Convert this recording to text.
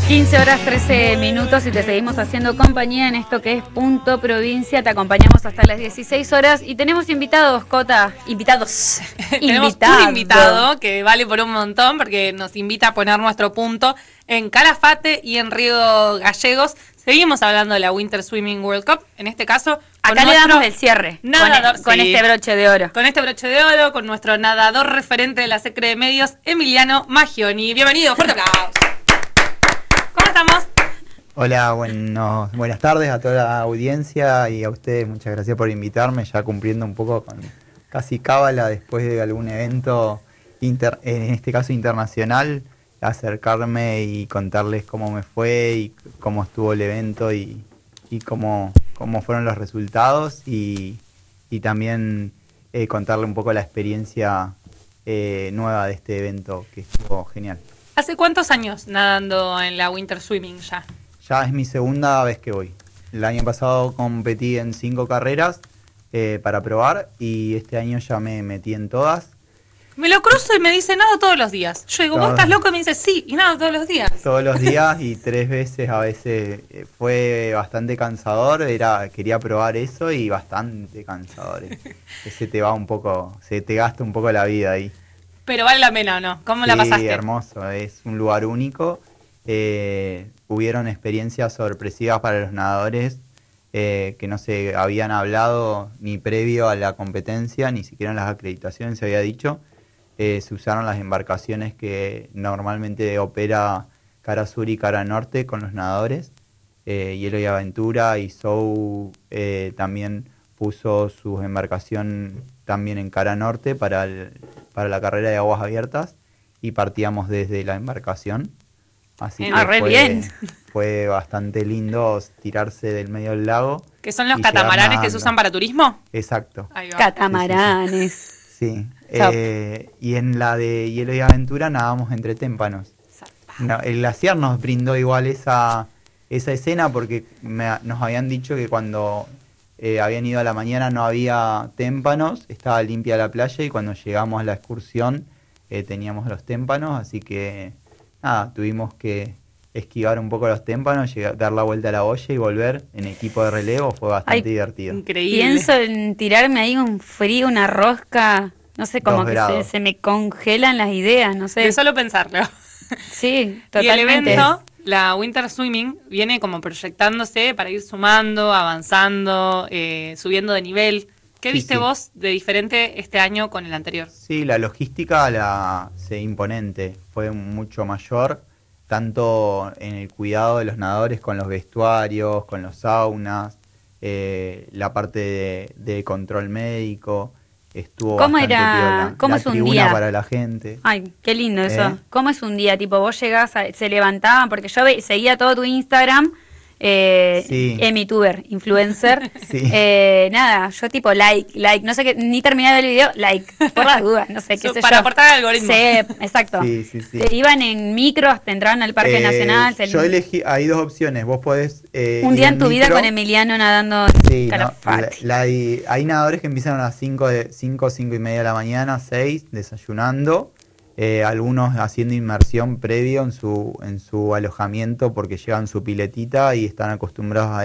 15 horas 13 minutos y te seguimos haciendo compañía en esto que es Punto Provincia. Te acompañamos hasta las 16 horas y tenemos invitados, Cota. Invitados. Tenemos un invitado que vale por un montón porque nos invita a poner nuestro punto en Calafate y en Río Gallegos. Seguimos hablando de la Winter Swimming World Cup. En este caso, acá le damos el cierre con este broche de oro. Con este broche de oro, con nuestro nadador referente de la Secre de Medios, Emiliano Maggioni. Bienvenido, fuerte aplauso. ¿Cómo estamos? Hola, buenas tardes a toda la audiencia y a ustedes. Muchas gracias por invitarme, ya cumpliendo un poco con casi cábala después de algún evento, en este caso internacional, acercarme y contarles cómo me fue y cómo estuvo el evento y cómo fueron los resultados y también contarle un poco la experiencia nueva de este evento que estuvo genial. ¿Hace cuántos años nadando en la Winter Swimming ya? Ya es mi segunda vez que voy. El año pasado competí en 5 carreras para probar y este año ya me metí en todas. Me lo cruzo y me dice nado todos los días. Yo digo, ¿vos estás loco? Y me dice, sí, y nado todos los días. Todos los días y 3 veces a veces. Fue bastante cansador, quería probar eso y bastante cansador. Se te va un poco, se te gasta un poco la vida ahí. Pero vale la pena, ¿o no? ¿Cómo la pasaste? Sí, hermoso, es un lugar único. Hubieron experiencias sorpresivas para los nadadores que no se habían hablado ni previo a la competencia, ni siquiera en las acreditaciones se había dicho. Se usaron las embarcaciones que normalmente opera Cara Sur y Cara Norte con los nadadores. Hielo y Aventura y Sou también puso su embarcación también en Cara Norte para la carrera de aguas abiertas y partíamos desde la embarcación. Así que fue bastante lindo tirarse del medio del lago. ¿Que son los catamaranes que se usan para turismo? Exacto. Catamaranes. Sí. Y en la de Hielo y Aventura nadamos entre témpanos. No, el glaciar nos brindó igual esa escena porque nos habían dicho que cuando habían ido a la mañana no había témpanos, estaba limpia la playa y cuando llegamos a la excursión teníamos los témpanos, así que nada, tuvimos que esquivar un poco los témpanos, dar la vuelta a la olla y volver en equipo de relevo, fue bastante divertido. Increíble. Pienso en tirarme ahí un frío, una rosca, no sé, como que se me congelan las ideas, no sé. De solo pensarlo. Sí, totalmente. Y el evento, la Winter Swimming, viene como proyectándose para ir sumando, avanzando, subiendo de nivel. ¿Qué viste vos de diferente este año con el anterior? Sí, la logística imponente, fue mucho mayor, tanto en el cuidado de los nadadores con los vestuarios, con los saunas, la parte de control médico. Estuvo bastante piola. ¿Cómo es un día para la gente? Ay, qué lindo eso. ¿Cómo es un día? Tipo, vos llegás, se levantaban, porque yo seguía todo tu Instagram, emituber, influencer. Sí. Nada, yo tipo like, no sé qué, ni terminé el video, like, por las dudas, no sé qué sé para yo. aportar al algoritmo. Sí, exacto. Sí. Iban en micro, hasta entraban al Parque Nacional. Yo elegí, hay 2 opciones, vos podés un día en tu vida con Emiliano nadando en Calafate. Hay nadadores que empiezan a las 5 y media de la mañana, 6, desayunando, algunos haciendo inmersión previo en su alojamiento porque llevan su piletita y están acostumbrados a